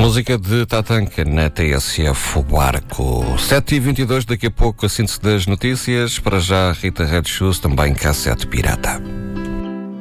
Música de Tatanka na TSF, o Barco. 7h22, daqui a pouco a síntese das notícias. Para já, Rita Red Shoes, também Cassete Pirata.